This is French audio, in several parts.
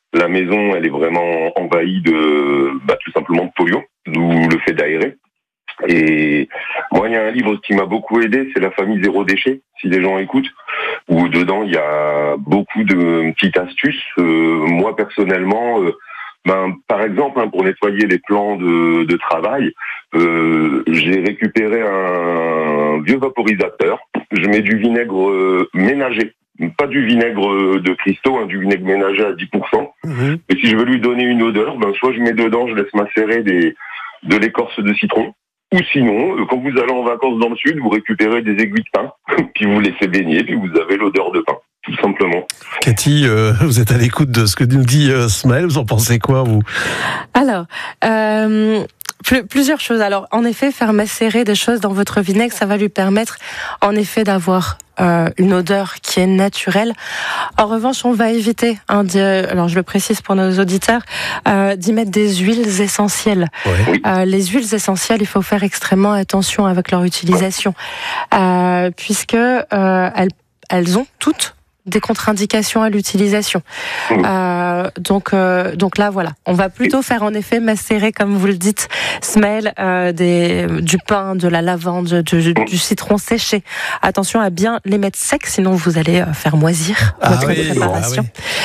La maison, elle est vraiment envahie de, tout simplement de polluants, d'où le fait d'aérer. Et moi, il y a un livre qui m'a beaucoup aidé, c'est La famille zéro déchet, si les gens écoutent, où dedans, il y a beaucoup de petites astuces. Moi, personnellement, par exemple, pour nettoyer les plans de travail, j'ai récupéré un vieux vaporisateur. Je mets du vinaigre ménager, pas du vinaigre de cristaux, du vinaigre ménager à 10%. Et si je veux lui donner une odeur, soit je mets dedans, je laisse macérer de l'écorce de citron. Ou sinon, quand vous allez en vacances dans le sud, vous récupérez des aiguilles de pin, puis vous laissez baigner, puis vous avez l'odeur de pain, tout simplement. Cathy, vous êtes à l'écoute de ce que nous dit Smaël, vous en pensez quoi, vous ? Alors, plusieurs choses. Alors, en effet, faire macérer des choses dans votre vinaigre, ça va lui permettre, en effet, d'avoir une odeur qui est naturelle. En revanche, on va éviter, alors je le précise pour nos auditeurs, d'y mettre des huiles essentielles. Ouais. Les huiles essentielles, il faut faire extrêmement attention avec leur utilisation, puisque elles ont toutes des contre-indications à l'utilisation. Donc là, voilà. On va plutôt faire en effet macérer, comme vous le dites, Smaël, du pain, de la lavande, du citron séché. Attention à bien les mettre secs, sinon vous allez faire moisir votre préparation.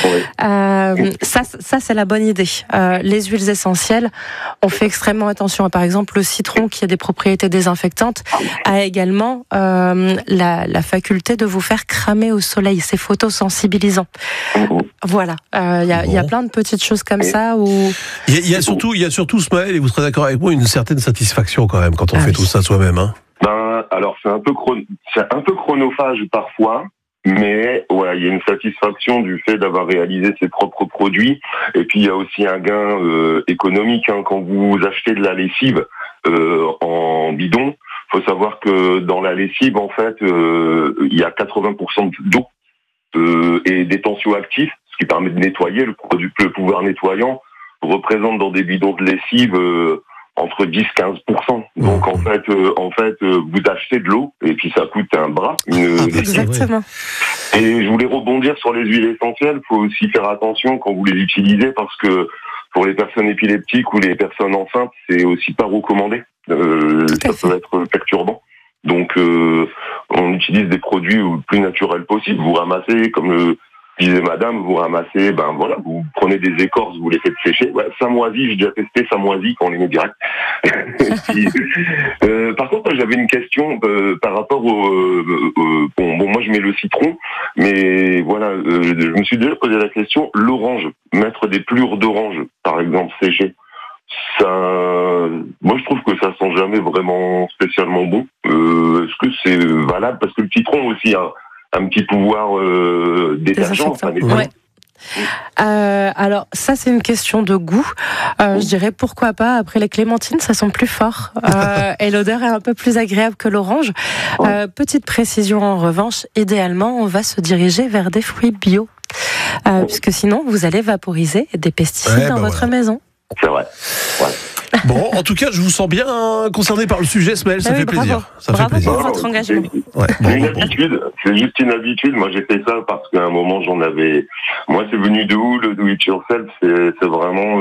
Ça, c'est la bonne idée. Les huiles essentielles, on fait extrêmement attention. Par exemple, le citron, qui a des propriétés désinfectantes, a également la faculté de vous faire cramer au soleil. C'est photosensibilisant. Voilà. Il y a plein de petites choses comme ça où... Il y a surtout, Smaël, et vous serez d'accord avec moi, une certaine satisfaction quand même quand on fait tout ça soi-même. Alors, c'est un peu chronophage parfois, mais il y a une satisfaction du fait d'avoir réalisé ses propres produits. Et puis, il y a aussi un gain économique. Quand vous achetez de la lessive en bidon, il faut savoir que dans la lessive, en fait, il y a 80% d'eau et des tensioactifs, ce qui permet de nettoyer. Le pouvoir nettoyant représente dans des bidons de lessive entre 10-15%. Donc en fait, vous achetez de l'eau et puis ça coûte un bras. Exactement. Et je voulais rebondir sur les huiles essentielles. Il faut aussi faire attention quand vous les utilisez, parce que pour les personnes épileptiques ou les personnes enceintes, c'est aussi pas recommandé. Ça peut être perturbant. Donc, on utilise des produits le plus naturels possible. Vous ramassez, comme disait madame, vous ramassez, vous prenez des écorces, vous les faites sécher. Ça moisit, j'ai déjà testé, ça moisit quand on les met direct. Par contre, j'avais une question par rapport moi je mets le citron, mais voilà, je me suis déjà posé la question, l'orange, mettre des pelures d'orange, par exemple, séchées. Moi je trouve que ça sent jamais vraiment spécialement bon. Est-ce que c'est valable, parce que le citron aussi a un petit pouvoir détergent. Ouais. Alors ça, c'est une question de goût. Je dirais pourquoi pas. Après, les clémentines, ça sent plus fort et l'odeur est un peu plus agréable que l'orange. Petite précision en revanche, idéalement, on va se diriger vers des fruits bio, puisque sinon vous allez vaporiser des pesticides dans votre maison. C'est vrai. Ouais. Bon, en tout cas, je vous sens bien concerné par le sujet, Smaël, ça fait plaisir. Bravo pour votre engagement. Habitude, c'est juste une habitude. Moi, j'ai fait ça parce qu'à un moment, j'en avais... Moi, c'est venu de où, le do it yourself? C'est vraiment...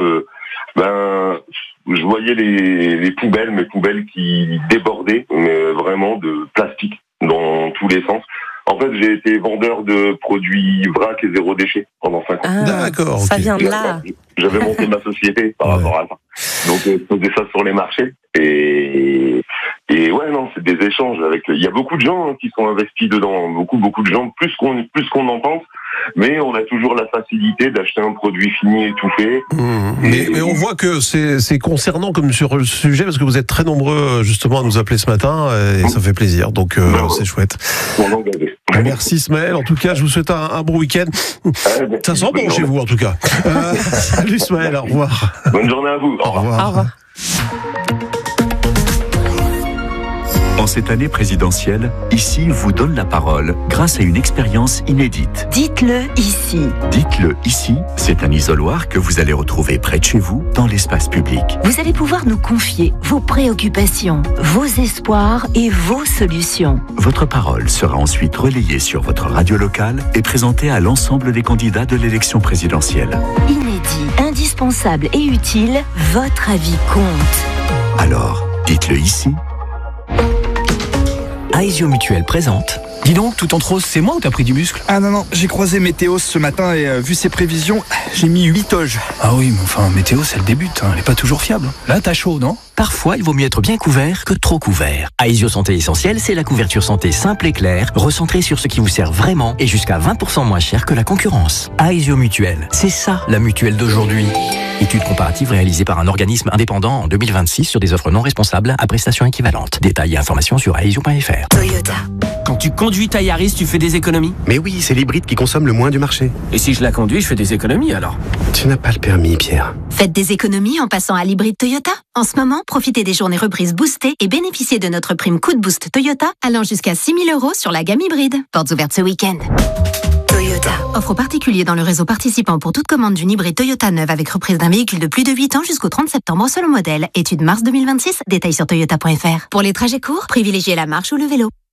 je voyais les poubelles, mes poubelles qui débordaient, mais vraiment de plastique dans tous les sens. En fait, j'ai été vendeur de produits vrac et zéro déchet pendant 5 ans. D'accord, ça vient de là. J'avais monté ma société par rapport à ça. Donc, je faisais ça sur les marchés. Et c'est des échanges avec... Il y a beaucoup de gens qui sont investis dedans. Beaucoup de gens, plus qu'on en pense. Mais on a toujours la facilité d'acheter un produit fini, étouffé. Mais on voit que c'est concernant comme sur le sujet, parce que vous êtes très nombreux justement à nous appeler ce matin, et ça fait plaisir. Donc c'est chouette. Merci Smaël. En tout cas, je vous souhaite un bon week-end. Ça sent bon chez vous en tout cas. Salut Smaël, au revoir. Bonne journée à vous. Au revoir. Au revoir. En cette année présidentielle, Ici vous donne la parole grâce à une expérience inédite. Dites-le ici. Dites-le ici, c'est un isoloir que vous allez retrouver près de chez vous, dans l'espace public. Vous allez pouvoir nous confier vos préoccupations, vos espoirs et vos solutions. Votre parole sera ensuite relayée sur votre radio locale et présentée à l'ensemble des candidats de l'élection présidentielle. Inédit, indispensable et utile, votre avis compte. Alors, dites-le ici. Aesio Mutuelle présente. Dis donc, tout en rose, c'est moi ou t'as pris du muscle? Ah non, j'ai croisé Météos ce matin et vu ses prévisions, j'ai mis 8 toges. Ah oui, mais enfin, Météos, elle débute, elle est pas toujours fiable. Là, t'as chaud, non? Parfois, il vaut mieux être bien couvert que trop couvert. Aesio Santé Essentielle, c'est la couverture santé simple et claire, recentrée sur ce qui vous sert vraiment et jusqu'à 20% moins cher que la concurrence. Aesio Mutuelle, c'est ça la mutuelle d'aujourd'hui. Étude comparative réalisée par un organisme indépendant en 2026 sur des offres non responsables à prestations équivalentes. Détails et informations sur aesio.fr. Toyota. Quand tu conduis ta Yaris, tu fais des économies? Mais oui, c'est l'hybride qui consomme le moins du marché. Et si je la conduis, je fais des économies alors? Tu n'as pas le permis, Pierre. Faites des économies en passant à l'hybride Toyota. En ce moment, profitez des journées reprises boostées et bénéficiez de notre prime coup de boost Toyota allant jusqu'à 6 000 € sur la gamme hybride. Portes ouvertes ce week-end. Toyota. Offre aux particuliers dans le réseau participant pour toute commande d'une hybride Toyota neuve avec reprise d'un véhicule de plus de 8 ans jusqu'au 30 septembre selon modèle. Étude mars 2026. Détails sur toyota.fr. Pour les trajets courts, privilégiez la marche ou le vélo.